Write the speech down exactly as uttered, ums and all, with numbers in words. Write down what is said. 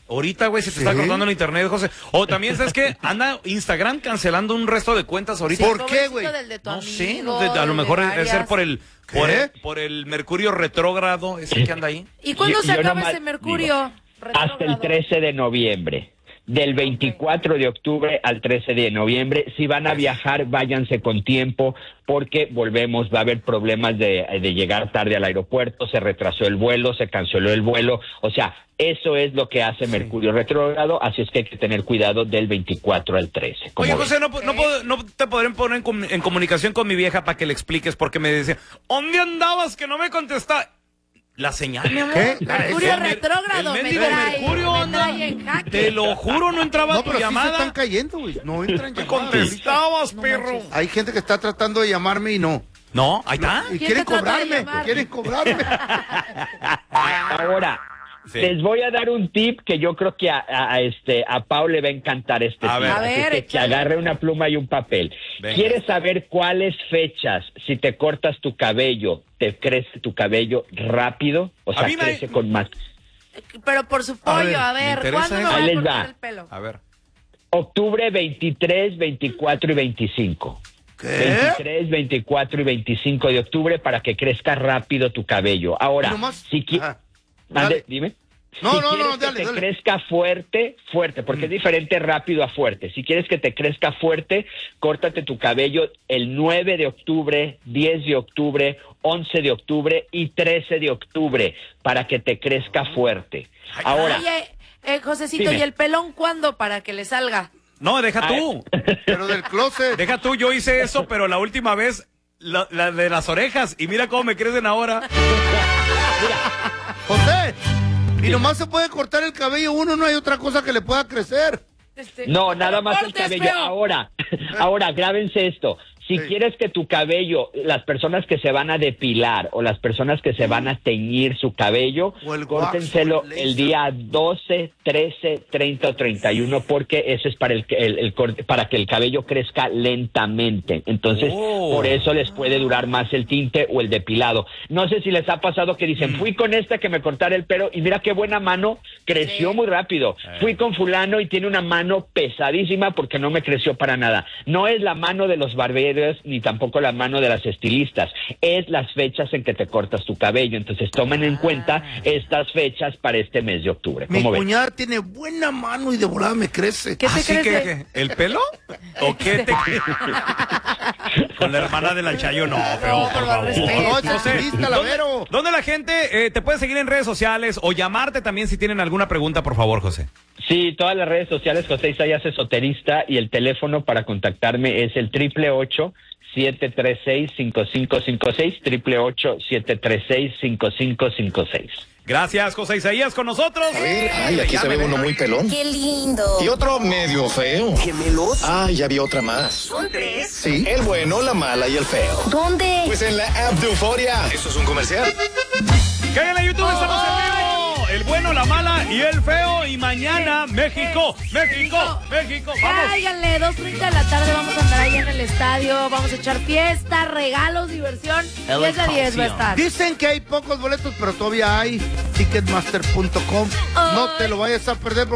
Ahorita, güey, se te ¿Sí? está cortando el internet, José. O también, ¿sabes qué? Anda Instagram cancelando un resto de cuentas ahorita. Sí, ¿por qué, güey? No amigo, sé, no, de, a lo mejor debe ser por el, por el por el Mercurio retrógrado, ese que anda ahí. ¿Y cuándo yo, se yo acaba nomás, ese Mercurio digo, hasta el trece de noviembre. Del veinticuatro de octubre al trece de noviembre. Si van a viajar, váyanse con tiempo, porque volvemos, va a haber problemas de, de llegar tarde al aeropuerto, se retrasó el vuelo, se canceló el vuelo, o sea, eso es lo que hace Mercurio sí. retrógrado, así es que hay que tener cuidado del veinticuatro al trece. Oye, José, no, no, puedo, no te podré poner en, en comunicación con mi vieja para que le expliques, porque me decía, ¿dónde andabas que no me contesta? La señal, mi amor. ¿Qué? Mercurio el, retrógrado. El me mendigo trae, Mercurio me anda. trae en jaque. Te lo juro, no entraba no, tu pero llamada. Sí se están cayendo, güey. No entran llamadas. Contestabas, no, perro. no Hay gente que está tratando de llamarme y no. No, ahí está. Y quieren cobrarme. Quieren cobrarme. Ahora. Sí. Les voy a dar un tip que yo creo que a, a, a este a Pau le va a encantar este a tip. Ver. A ver, que, que agarre una pluma y un papel. Venga. ¿Quieres saber cuáles fechas, si te cortas tu cabello, te crece tu cabello rápido? O sea, crece me... con más. Pero por su pollo, a ver, a ver ¿cuándo me va a cortar el pelo? A ver. Octubre veintitrés, veinticuatro y veinticinco. ¿Qué? veintitrés, veinticuatro y veinticinco de octubre para que crezca rápido tu cabello. Ahora, nomás... si quieres... Dale, dime. No, si no, quieres no, que dale, te dale. crezca fuerte, fuerte, porque mm. es diferente rápido a fuerte. Si quieres que te crezca fuerte, córtate tu cabello el nueve de octubre, diez de octubre, once de octubre y trece de octubre para que te crezca fuerte. Ahora, Oye, eh, Josecito, dime. ¿y el pelón cuándo para que le salga? No, deja tú. Pero del closet. Deja tú, yo hice eso, pero la última vez, la, la de las orejas, y mira cómo me crecen ahora. José, y nomás se puede cortar el cabello uno, no hay otra cosa que le pueda crecer. Este, no, nada más el cabello. Feo. Ahora, ahora, grábense esto. Si sí. quieres que tu cabello, las personas que se van a depilar o las personas que se van a teñir su cabello, córtenselo wax, el día doce, trece, treinta o treinta y uno, porque eso es para el, el, el para que el cabello crezca lentamente. Entonces, oh. por eso les puede durar más el tinte o el depilado. No sé si les ha pasado que dicen, mm. fui con esta que me cortara el pelo y mira qué buena mano, creció sí. muy rápido. Eh. Fui con fulano y tiene una mano pesadísima porque no me creció para nada. No es la mano de los barberos ni tampoco la mano de las estilistas, es las fechas en que te cortas tu cabello. Entonces tomen en cuenta estas fechas para este mes de octubre. Mi ¿Cómo cuñada ven? tiene buena mano y de volada me crece. ¿Qué te ¿Así crece? que, que el pelo? ¿O qué te con la hermana de la Chayo? No, feo, no, por favor. No, es estilista, la Vero. ¿Dónde la gente eh, te puede seguir en redes sociales o llamarte también si tienen alguna pregunta, por favor, José? Sí, todas las redes sociales, José Isaías Esoterista, y el teléfono para contactarme es el triple ocho, siete tres seis, cinco cinco cinco seis, triple ocho, siete tres seis, cinco cinco cinco seis. Gracias, José Isaías, con nosotros. A ver, ay, aquí se ve uno muy pelón. ¡Qué lindo! Y otro medio feo. ¿Gemelos? Ah, ya vi otra más. ¿Son tres? Sí, el bueno, la mala y el feo. ¿Dónde? Pues en la app de Euforia. ¿Eso es un comercial? Cállale en YouTube, oh, estamos en vivo. El bueno, la mala y el feo. Y mañana, México, México, México. Vamos. Cáiganle, dos treinta de la tarde vamos a andar ahí en el estadio. Vamos a echar fiesta, regalos, diversión. diez a diez va a estar. Dicen que hay pocos boletos, pero todavía hay. Ticketmaster punto com. No te lo vayas a perder porque